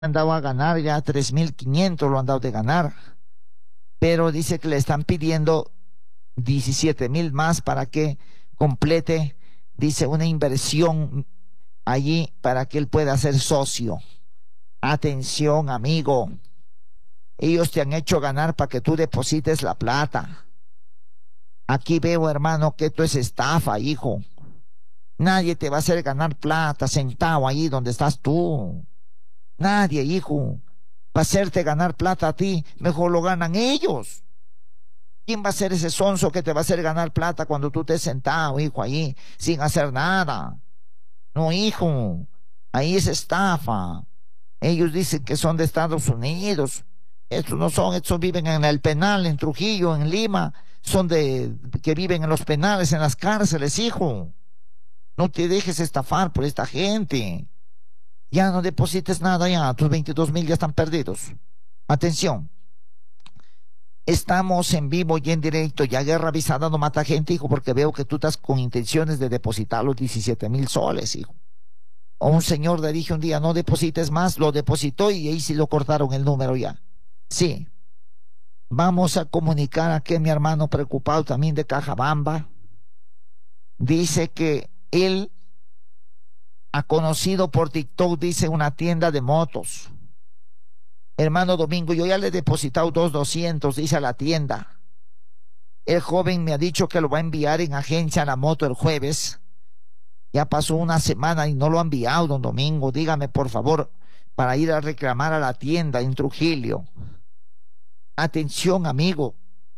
han dado a ganar ya 3.500, lo han dado de ganar. Pero dice que le están pidiendo 17.000 más para que complete, dice, una inversión allí para que él pueda ser socio. Atención, amigo. Ellos te han hecho ganar para que tú deposites la plata. Aquí veo, hermano, que esto es estafa, hijo. Nadie te va a hacer ganar plata sentado ahí donde estás tú. Nadie, hijo. Para hacerte ganar plata a ti, mejor lo ganan ellos. ¿Quién va a ser ese sonso que te va a hacer ganar plata cuando tú estés sentado, hijo, ahí, sin hacer nada? No, hijo. Ahí es estafa. Ellos dicen que son de Estados Unidos. Estos no son, estos viven en el penal, en Trujillo, en Lima. Son que viven en los penales, en las cárceles, hijo. No te dejes estafar por esta gente. Ya no deposites nada, ya tus 22.000 ya están perdidos. Atención. Estamos en vivo y en directo. Ya Guerra Avisada no mata gente, hijo, porque veo que tú estás con intenciones de depositar los 17.000 soles, hijo. O un señor le dije un día, no deposites más, lo depositó y ahí sí lo cortaron el número ya. Sí. Vamos a comunicar a que mi hermano preocupado también de Cajabamba dice que él ha conocido por TikTok, dice, una tienda de motos. Hermano Domingo, yo ya le he depositado 2.200, dice, a la tienda. El joven me ha dicho que lo va a enviar en agencia a la moto el jueves. Ya pasó una semana y no lo ha enviado, don Domingo. Dígame, por favor, para ir a reclamar a la tienda en Trujillo. Atención, amigo.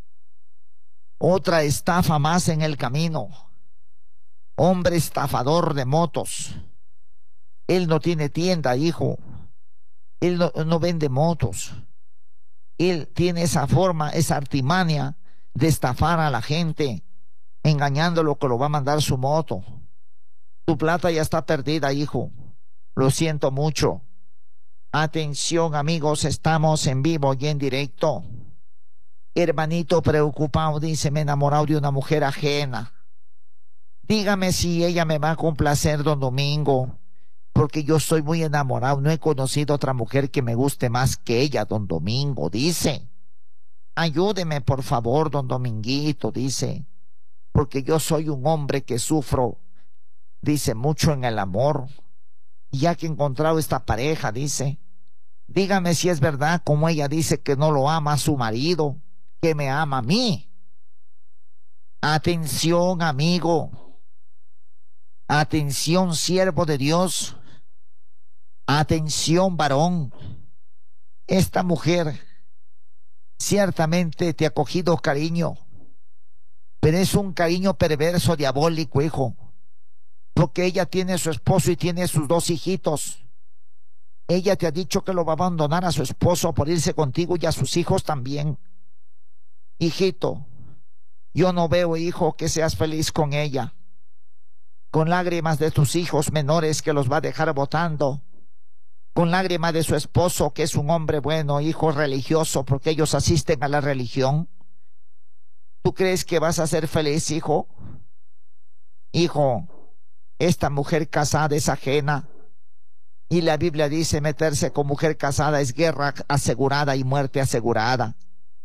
Otra estafa más en el camino. Hombre estafador de motos. Él no tiene tienda, hijo. Él no vende motos. Él tiene esa forma, esa artimaña de estafar a la gente, engañándolo que lo va a mandar su moto. Tu plata ya está perdida, hijo. Lo siento mucho. Atención, amigos, estamos en vivo y en directo. Hermanito preocupado dice, me he enamorado de una mujer ajena. Dígame si ella me va a complacer, don Domingo, porque yo estoy muy enamorado. No he conocido otra mujer que me guste más que ella, don Domingo, dice. Ayúdeme, por favor, don Dominguito, dice, porque yo soy un hombre que sufro, dice, mucho en el amor. Ya que he encontrado esta pareja, dice, dígame si es verdad como ella dice que no lo ama a su marido, que me ama a mí. Atención, amigo. Atención, siervo de Dios. Atención, varón. Esta mujer ciertamente te ha cogido cariño, pero es un cariño perverso, diabólico, hijo, porque ella tiene a su esposo y tiene sus 2 hijitos. Ella te ha dicho que lo va a abandonar a su esposo por irse contigo y a sus hijos también. Hijito, yo no veo, hijo, que seas feliz con ella, con lágrimas de tus hijos menores que los va a dejar botando, con lágrimas de su esposo que es un hombre bueno, hijo religioso, porque ellos asisten a la religión. ¿Tú crees que vas a ser feliz, hijo? Hijo, esta mujer casada es ajena, y la Biblia dice meterse con mujer casada es guerra asegurada y muerte asegurada.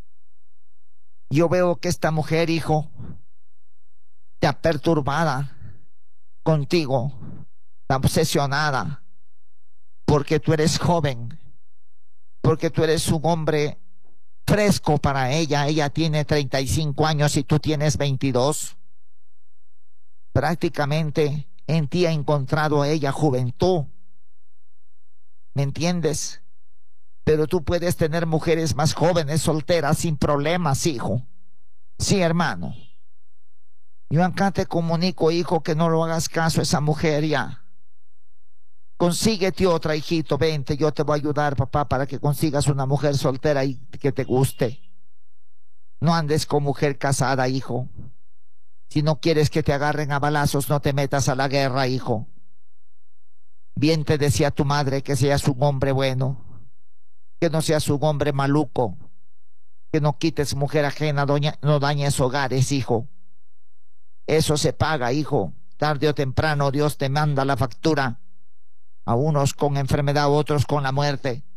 Yo veo que esta mujer, hijo, está perturbada contigo, está obsesionada, porque tú eres joven, porque tú eres un hombre fresco para ella. Ella tiene 35 años y tú tienes 22. Prácticamente en ti ha encontrado ella juventud. ¿Me entiendes? Pero tú puedes tener mujeres más jóvenes, solteras, sin problemas, hijo. Sí, hermano. Yo acá te comunico, hijo, que no lo hagas caso a esa mujer ya. Consíguete otra, hijito, vente, yo te voy a ayudar, papá, para que consigas una mujer soltera y que te guste. No andes con mujer casada, hijo. Si no quieres que te agarren a balazos, no te metas a la guerra, hijo. Bien te decía tu madre que seas un hombre bueno, que no seas un hombre maluco, que no quites mujer ajena, no dañes hogares, hijo. Eso se paga, hijo. Tarde o temprano Dios te manda la factura. a unos con enfermedad, a otros con la muerte.